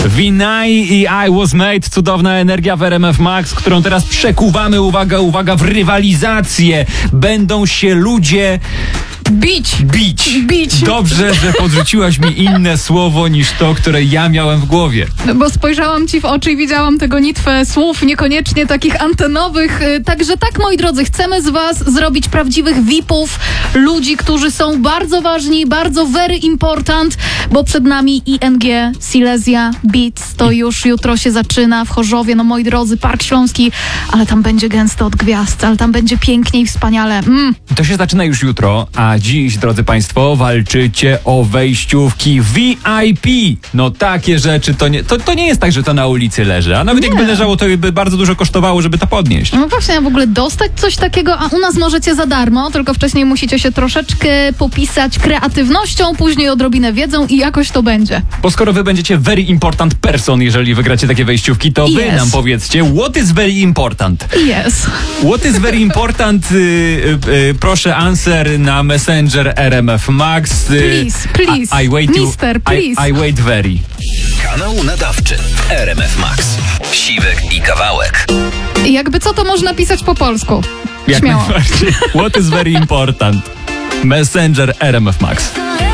Vinay i I Was Made, cudowna energia w RMF Max, którą teraz przekuwamy, uwaga, w rywalizację. Będą się ludzie bić. Dobrze, że podrzuciłaś mi inne słowo niż to, które ja miałem w głowie. Bo spojrzałam ci w oczy i widziałam tę gonitwę słów, niekoniecznie takich antenowych. Także tak, moi drodzy, chcemy z was zrobić prawdziwych VIP-ów, ludzi, którzy są bardzo ważni, bardzo very important, bo przed nami ING, Silesia, Beats, to już jutro się zaczyna w Chorzowie, no moi drodzy, Park Śląski, ale tam będzie gęsto od gwiazd, ale tam będzie pięknie i wspaniale. To się zaczyna już jutro, a dziś, drodzy państwo, walczycie o wejściówki VIP. No takie rzeczy to nie jest tak, że to na ulicy leży, a nawet jakby leżało, to by bardzo dużo kosztowało, żeby to podnieść. No właśnie, a w ogóle dostać coś takiego, a u nas możecie za darmo, tylko wcześniej musicie się troszeczkę popisać kreatywnością, później odrobinę wiedzą i jakoś to będzie. Bo skoro wy będziecie very important person, jeżeli wygracie takie wejściówki, to wy nam powiedzcie, what is very important? Yes. What is very important? Proszę answer na Messenger RMF Max. Please. I wait Mister, please. I wait very. Kanał nadawczy RMF Max. Siwek i Kawałek. Jakby co, to można pisać po polsku. Jak Śmiało. najbardziej. What is very important? Messenger RMF Max.